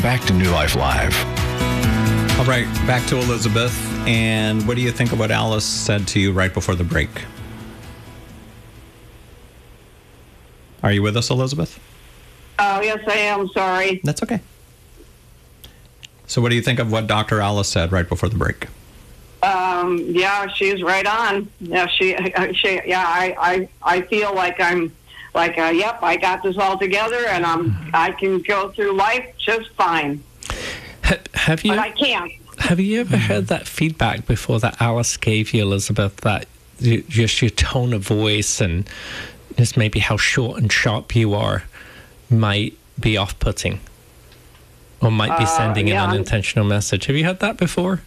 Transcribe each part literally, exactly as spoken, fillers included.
back to New Life Live. All right, back to Elizabeth. And what do you think of what Alice said to you right before the break? Are you with us, Elizabeth? Oh, yes, I am. Sorry. That's okay. So what do you think of what Doctor Alice said right before the break? Um, yeah, she's right on. Yeah, she, she, yeah, I, I, I feel like I'm, like, uh, yep, I got this all together, and I'm, I can go through life just fine. Ha- have you? But I can't. Have you ever heard that feedback before that Alice gave you, Elizabeth? That you, just your tone of voice and just maybe how short and sharp you are might be off-putting, or might be sending uh, yeah, an unintentional message. Have you had that before?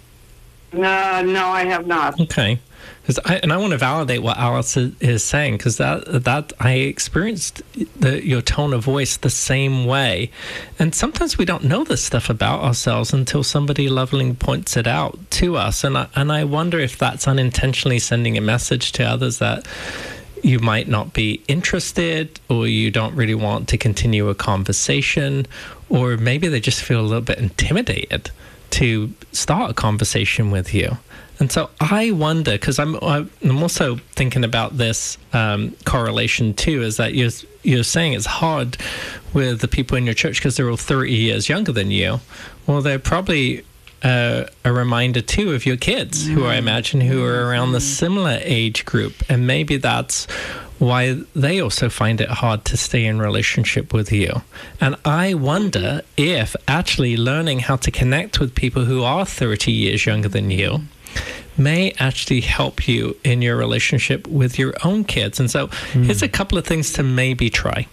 No, no, I have not. Okay. I, and I want to validate what Alice is, is saying, because that that I experienced the, your tone of voice the same way. And sometimes we don't know this stuff about ourselves until somebody lovingly points it out to us. And I, and I wonder if that's unintentionally sending a message to others that you might not be interested, or you don't really want to continue a conversation, or maybe they just feel a little bit intimidated to start a conversation with you. And so I wonder, because I'm I'm also thinking about this um, correlation too, is that you're you're saying it's hard with the people in your church because they're all thirty years younger than you. Well, they're probably uh, a reminder too of your kids, mm-hmm. who I imagine who are around the similar age group, and maybe that's why they also find it hard to stay in relationship with you. And I wonder if actually learning how to connect with people who are thirty years younger than you may actually help you in your relationship with your own kids. And so mm. here's a couple of things to maybe try.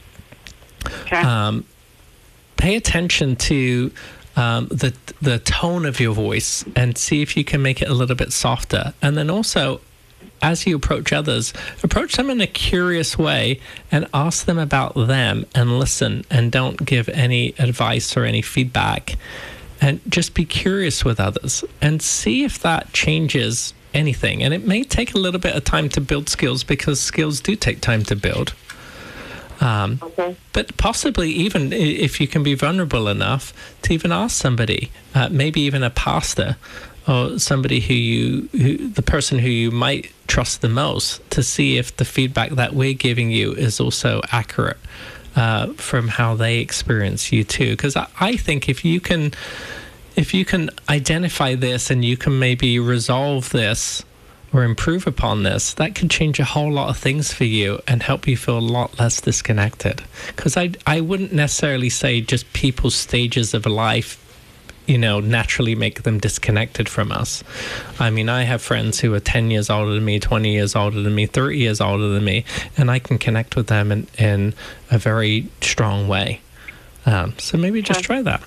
Okay. Um, pay attention to um, the the tone of your voice and see if you can make it a little bit softer. And then also, as you approach others, approach them in a curious way and ask them about them and listen, and don't give any advice or any feedback. And just be curious with others and see if that changes anything. And it may take a little bit of time to build skills, because skills do take time to build. Um, okay. But possibly even if you can be vulnerable enough to even ask somebody, uh, maybe even a pastor or somebody who you, who, the person who you might trust the most, to see if the feedback that we're giving you is also accurate. Uh, from how they experience you too, because I, I think if you can, if you can identify this and you can maybe resolve this or improve upon this, that could change a whole lot of things for you and help you feel a lot less disconnected. Because I I wouldn't necessarily say just people's stages of life, you know, naturally make them disconnected from us. I mean, I have friends who are ten years older than me, twenty years older than me, thirty years older than me, and I can connect with them in, in a very strong way. Um, so maybe just try that.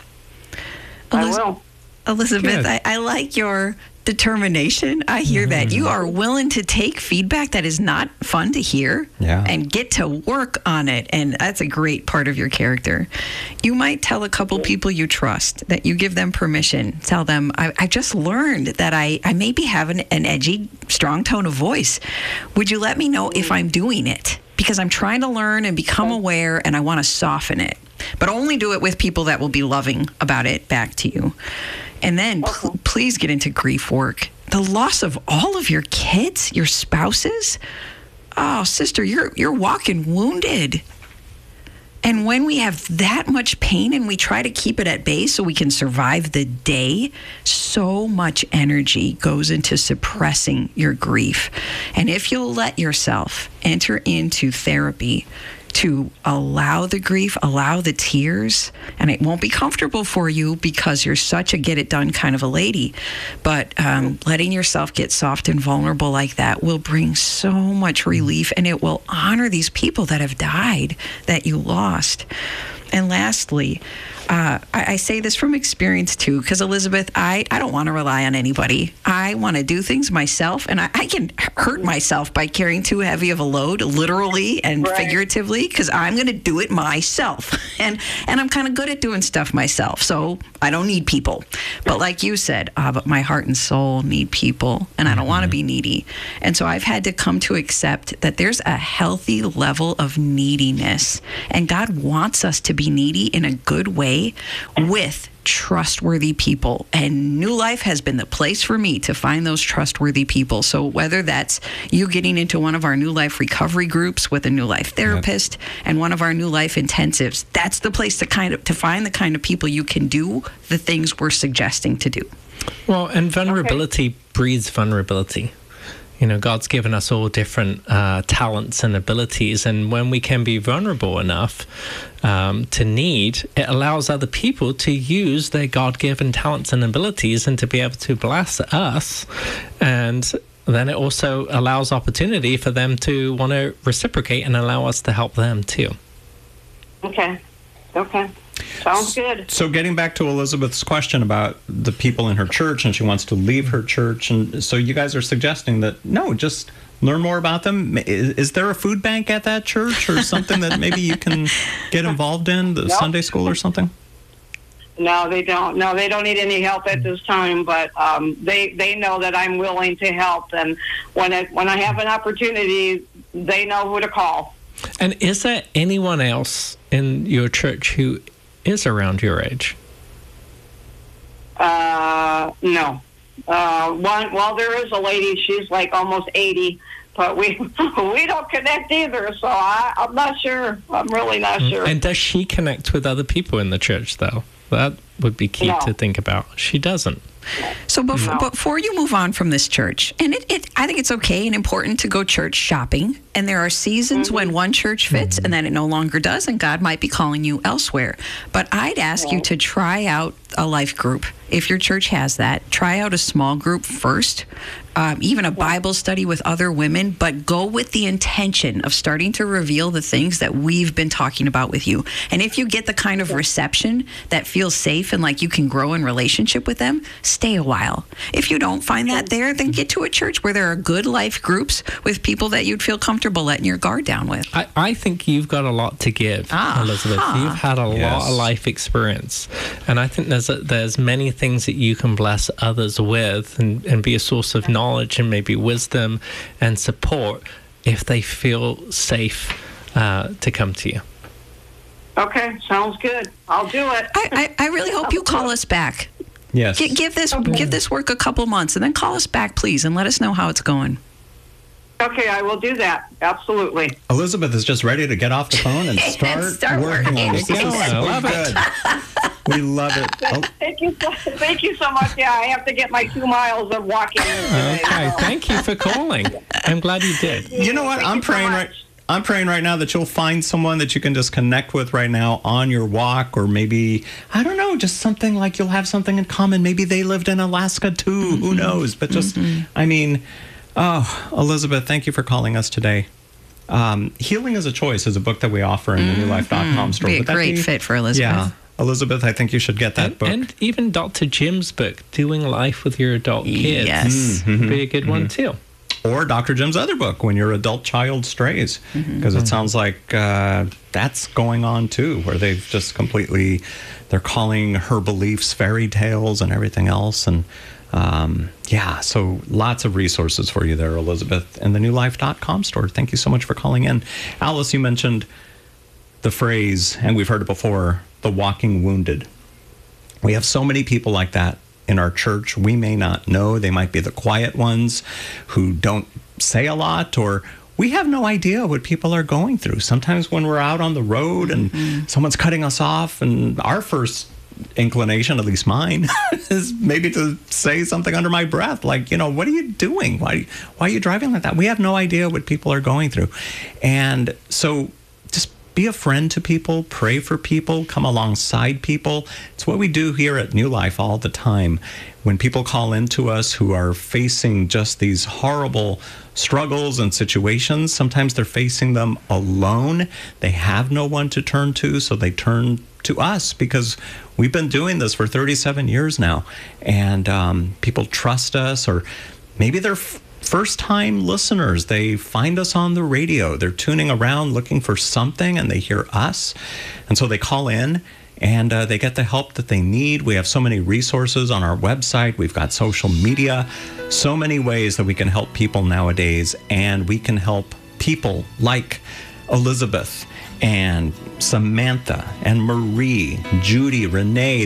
I will. Elizabeth, I, I like your determination. I hear mm-hmm. that. You are willing to take feedback that is not fun to hear yeah. and get to work on it. And that's a great part of your character. You might tell a couple people you trust that you give them permission. Tell them, I, I just learned that I, I maybe have an, an edgy, strong tone of voice. Would you let me know if I'm doing it? Because I'm trying to learn and become aware, and I want to soften it. But only do it with people that will be loving about it back to you. And then pl- please get into grief work. The loss of all of your kids, your spouses. Oh, sister, you're you're walking wounded. And when we have that much pain and we try to keep it at bay so we can survive the day, so much energy goes into suppressing your grief. And if you'll let yourself enter into therapy to allow the grief, allow the tears, and it won't be comfortable for you because you're such a get it done kind of a lady, but um, letting yourself get soft and vulnerable like that will bring so much relief, and it will honor these people that have died that you lost. And lastly, uh, I, I say this from experience too, because Elizabeth, I, I don't want to rely on anybody. I want to do things myself, and I, I can hurt myself by carrying too heavy of a load, literally and right. figuratively, because I'm going to do it myself. And and I'm kind of good at doing stuff myself, so I don't need people. But like you said, ah, but my heart and soul need people, and I don't mm-hmm. want to be needy. And so I've had to come to accept that there's a healthy level of neediness, and God wants us to be needy in a good way day with trustworthy people. And New Life has been the place for me to find those trustworthy people. So whether that's you getting into one of our New Life recovery groups with a New Life therapist yep. and one of our New Life intensives, that's the place to kind of to find the kind of people you can do the things we're suggesting to do. Well, and vulnerability okay. breeds vulnerability. You know, God's given us all different uh, talents and abilities, and when we can be vulnerable enough um, to need, it allows other people to use their God-given talents and abilities and to be able to bless us. And then it also allows opportunity for them to want to reciprocate and allow us to help them too. Okay. Okay. Sounds good. So getting back to Elizabeth's question about the people in her church, and she wants to leave her church, and so you guys are suggesting that, no, just learn more about them. Is, is there a food bank at that church or something that maybe you can get involved in, the nope. Sunday school or something? No, they don't. No, they don't need any help at this time, but um, they, they know that I'm willing to help, and when, it, when I have an opportunity, they know who to call. And is there anyone else in your church who is around your age? Uh, no. Uh, one, well, there is a lady. She's like almost eighty, but we we don't connect either. So I, I'm not sure. I'm really not sure. And does she connect with other people in the church, though? That would be key no. to think about. She doesn't. So before, no. before you move on from this church, and it, it, I think it's okay and important to go church shopping, and there are seasons mm-hmm. when one church fits mm-hmm. and then it no longer does, and God might be calling you elsewhere. But I'd ask right. you to try out a life group. If your church has that, try out a small group first, um, even a Bible study with other women, but go with the intention of starting to reveal the things that we've been talking about with you. And if you get the kind of reception that feels safe and like you can grow in relationship with them, stay a while. If you don't find that there, then get to a church where there are good life groups with people that you'd feel comfortable letting your guard down with. I, I think you've got a lot to give, ah, Elizabeth. huh. You've had a yes. lot of life experience. And I think there's a, there's many things that you can bless others with and, and be a source of knowledge and maybe wisdom and support if they feel safe uh, to come to you. Okay, sounds good. I'll do it. I, I, I really hope you call us back. Yes. G- give this okay. give this work a couple months, and then call us back, please, and let us know how it's going. Okay, I will do that. Absolutely. Elizabeth is just ready to get off the phone and start, start working, working. on this. This is I love so it. good. We love it. Oh. Thank you, so, thank you so much. Yeah, I have to get my two miles of walking today. Okay, so. thank you for calling. I'm glad you did. You know what? Thank I'm you so praying much. right. I'm praying right now that you'll find someone that you can just connect with right now on your walk, or maybe, I don't know, just something like you'll have something in common. Maybe they lived in Alaska too. Mm-hmm. Who knows? But just, mm-hmm. I mean, oh, Elizabeth, thank you for calling us today. Um, Healing is a Choice is a book that we offer in the new life dot com store. Be a Would that great be, fit for Elizabeth. Yeah. Elizabeth, I think you should get that and, book. And even Doctor Jim's book, Doing Life with Your Adult Kids, Yes. Mm-hmm. would be a good mm-hmm. one too. Or Doctor Jim's other book, When Your Adult Child Strays, because mm-hmm. it sounds like uh, that's going on too, where they've just completely, they're calling her beliefs fairy tales and everything else. And um, yeah, so lots of resources for you there, Elizabeth, in the new life dot com store. Thank you so much for calling in. Alice, you mentioned the phrase, and we've heard it before, the walking wounded. We have so many people like that in our church. We may not know. They might be the quiet ones who don't say a lot, or we have no idea what people are going through. Sometimes when we're out on the road and mm-hmm. someone's cutting us off, and our first inclination, at least mine, is maybe to say something under my breath, like, you know, what are you doing? Why, why are you driving like that? We have no idea what people are going through. And so just be a friend to people, pray for people, come alongside people. It's what we do here at New Life all the time. When people call into us who are facing just these horrible struggles and situations, sometimes they're facing them alone. They have no one to turn to, so they turn to us because we've been doing this for thirty-seven years now. And um, people trust us, or maybe they're f- first-time listeners. They find us on the radio. They're tuning around looking for something, and they hear us. And so they call in, and uh, they get the help that they need. We have so many resources on our website. We've got social media, so many ways that we can help people nowadays, and we can help people like Elizabeth. and Samantha and Marie, Judy, Renee,